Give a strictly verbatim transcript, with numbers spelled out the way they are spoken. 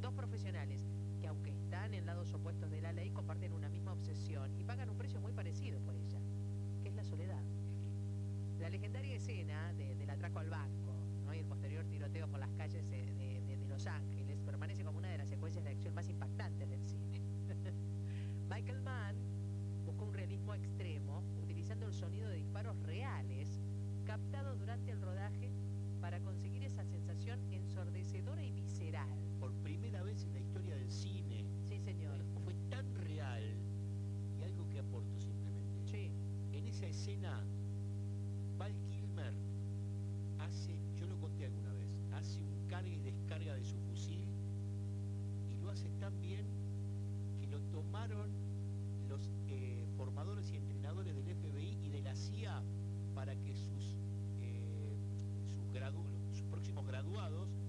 dos profesionales que, aunque están en lados opuestos de la ley, comparten una misma obsesión y pagan un precio muy parecido por ella, que es la soledad. La legendaria escena de, del atraco al banco, ¿no?, y el posterior tiroteo por las calles de, de, de, de Los Ángeles permanece como una de las secuencias de acción más impactantes del cine. Michael Mann buscó un realismo extremo utilizando el sonido de disparos reales captados durante el rodaje para conseguir esa sensación ensordecedora y visceral. Por primera vez en la historia del cine. Sí, señor. Fue tan real. Y algo que aporto simplemente. Sí. En esa escena, Val Kilmer hace, yo lo conté alguna vez, hace un carga y descarga de su fusil y lo hace tan bien que lo tomaron los eh, formadores y entrenadores del F B I y de la C I A para que sus, eh, sus, gradu sus próximos graduados